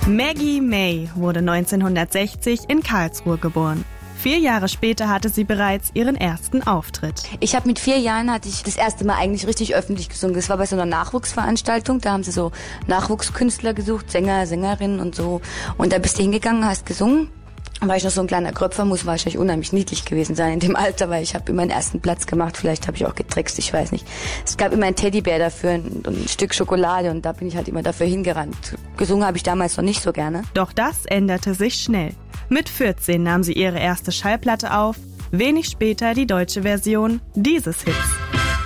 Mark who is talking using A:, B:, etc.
A: Maggie May wurde 1960 in Karlsruhe geboren. 4 Jahre später hatte sie bereits ihren ersten Auftritt.
B: Ich habe mit 4 Jahren hatte ich das erste Mal eigentlich richtig öffentlich gesungen. Das war bei so einer Nachwuchsveranstaltung. Da haben sie so Nachwuchskünstler gesucht, Sänger, Sängerinnen und so. Und da bist du hingegangen, hast gesungen. Und weil ich noch so ein kleiner Kröpfer, muss wahrscheinlich unheimlich niedlich gewesen sein in dem Alter, weil ich habe immer einen ersten Platz gemacht. Vielleicht habe ich auch getrickst, ich weiß nicht. Es gab immer einen Teddybär dafür und ein Stück Schokolade und da bin ich halt immer dafür hingerannt. Gesungen habe ich damals noch nicht so gerne.
A: Doch das änderte sich schnell. Mit 14 nahm sie ihre erste Schallplatte auf, wenig später die deutsche Version dieses Hits.